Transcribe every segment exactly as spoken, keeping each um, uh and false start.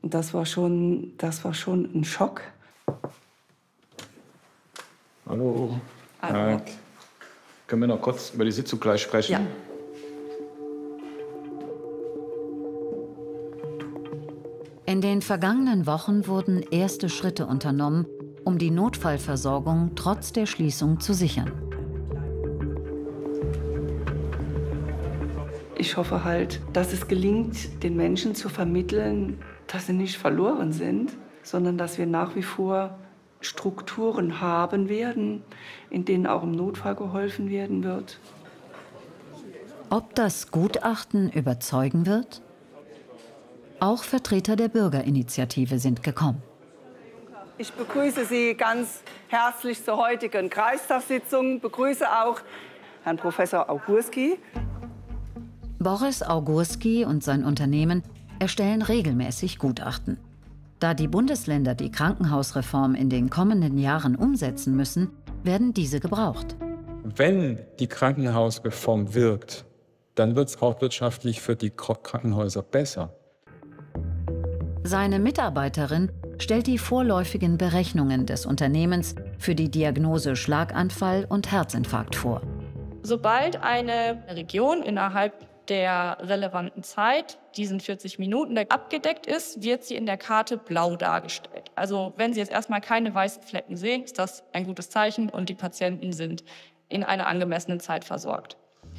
Und das war schon, das war schon ein Schock. Hallo. Hallo. Äh, können wir noch kurz über die Sitzung gleich sprechen? Ja. In den vergangenen Wochen wurden erste Schritte unternommen, um die Notfallversorgung trotz der Schließung zu sichern. Ich hoffe halt, dass es gelingt, den Menschen zu vermitteln, dass sie nicht verloren sind, sondern dass wir nach wie vor Strukturen haben werden, in denen auch im Notfall geholfen werden wird. Ob das Gutachten überzeugen wird? Auch Vertreter der Bürgerinitiative sind gekommen. Ich begrüße Sie ganz herzlich zur heutigen Kreistagssitzung. Ich begrüße auch Herrn Professor Augurski. Boris Augurski und sein Unternehmen erstellen regelmäßig Gutachten. Da die Bundesländer die Krankenhausreform in den kommenden Jahren umsetzen müssen, werden diese gebraucht. Wenn die Krankenhausreform wirkt, dann wird es auch wirtschaftlich für die Krankenhäuser besser. Seine Mitarbeiterin stellt die vorläufigen Berechnungen des Unternehmens für die Diagnose Schlaganfall und Herzinfarkt vor. Sobald eine Region innerhalb der relevanten Zeit, diesen vierzig Minuten, abgedeckt ist, wird sie in der Karte blau dargestellt. Also wenn Sie jetzt erstmal keine weißen Flecken sehen, ist das ein gutes Zeichen und die Patienten sind in einer angemessenen Zeit versorgt.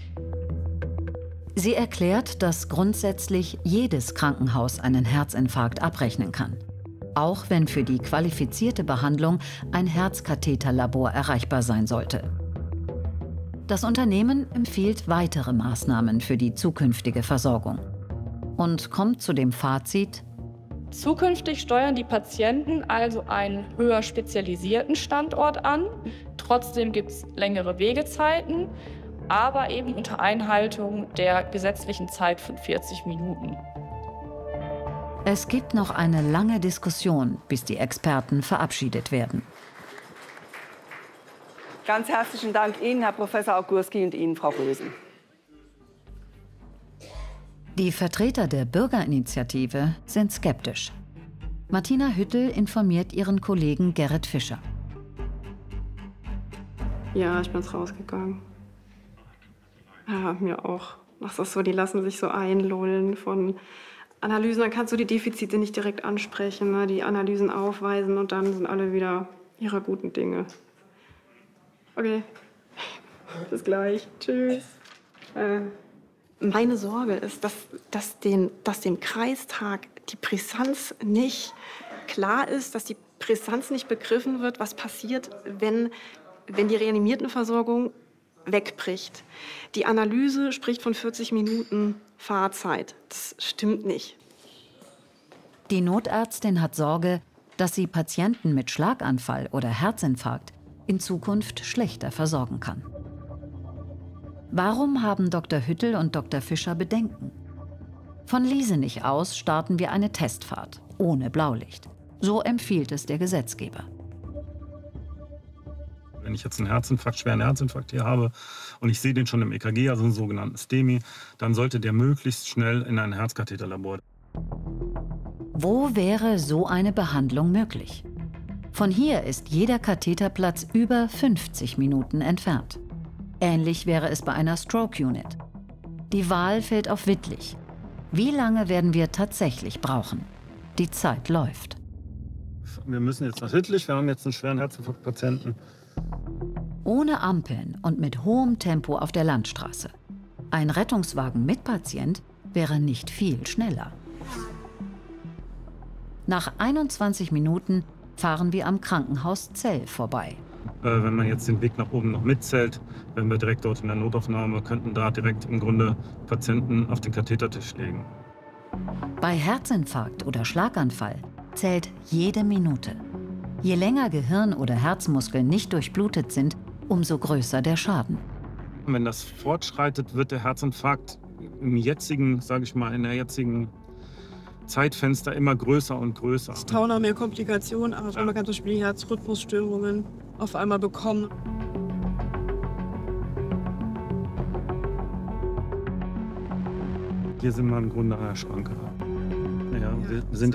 Sie erklärt, dass grundsätzlich jedes Krankenhaus einen Herzinfarkt abrechnen kann. Auch wenn für die qualifizierte Behandlung ein Herzkatheterlabor erreichbar sein sollte. Das Unternehmen empfiehlt weitere Maßnahmen für die zukünftige Versorgung und kommt zu dem Fazit: Zukünftig steuern die Patienten also einen höher spezialisierten Standort an. Trotzdem gibt es längere Wegezeiten, aber eben unter Einhaltung der gesetzlichen Zeit von vierzig Minuten. Es gibt noch eine lange Diskussion, bis die Experten verabschiedet werden. Ganz herzlichen Dank Ihnen, Herr Professor Augurski, und Ihnen, Frau Rösen. Die Vertreter der Bürgerinitiative sind skeptisch. Martina Hüttel informiert ihren Kollegen Gerrit Fischer. Ja, ich bin rausgegangen. Ja, mir auch. Das ist so, die lassen sich so einlullen von Analysen. Dann kannst du die Defizite nicht direkt ansprechen, ne? Die Analysen aufweisen und dann sind alle wieder ihrer guten Dinge. Okay, bis gleich. Tschüss. Äh, meine Sorge ist, dass, dass, den, dass dem Kreistag die Brisanz nicht klar ist, dass die Brisanz nicht begriffen wird, was passiert, wenn, wenn die Reanimiertenversorgung wegbricht. Die Analyse spricht von vierzig Minuten Fahrzeit. Das stimmt nicht. Die Notärztin hat Sorge, dass sie Patienten mit Schlaganfall oder Herzinfarkt in Zukunft schlechter versorgen kann. Warum haben Doktor Hüttel und Doktor Fischer Bedenken? Von Liesenich aus starten wir eine Testfahrt ohne Blaulicht. So empfiehlt es der Gesetzgeber. Wenn ich jetzt einen Herzinfarkt, schweren Herzinfarkt hier habe und ich sehe den schon im E K G, also einen sogenannten STEMI, dann sollte der möglichst schnell in ein Herzkatheterlabor. Wo wäre so eine Behandlung möglich? Von hier ist jeder Katheterplatz über fünfzig Minuten entfernt. Ähnlich wäre es bei einer Stroke Unit. Die Wahl fällt auf Wittlich. Wie lange werden wir tatsächlich brauchen? Die Zeit läuft. Wir müssen jetzt nach Wittlich, wir haben jetzt einen schweren Herzinfarktpatienten. Ohne Ampeln und mit hohem Tempo auf der Landstraße. Ein Rettungswagen mit Patient wäre nicht viel schneller. Nach einundzwanzig Minuten fahren wir am Krankenhaus Zell vorbei. Äh, wenn man jetzt den Weg nach oben noch mitzählt, wenn wir direkt dort in der Notaufnahme, könnten da direkt im Grunde Patienten auf den Kathetertisch legen. Bei Herzinfarkt oder Schlaganfall zählt jede Minute. Je länger Gehirn oder Herzmuskeln nicht durchblutet sind, umso größer der Schaden. Wenn das fortschreitet, wird der Herzinfarkt im jetzigen, sage ich mal, in der jetzigen Zeitfenster immer größer und größer. Es tauchen auch mehr Komplikationen auf. Ja. Man kann zum Beispiel Herzrhythmusstörungen auf einmal bekommen. Hier sind wir im Grunde an der Schranke. Ja, wir sind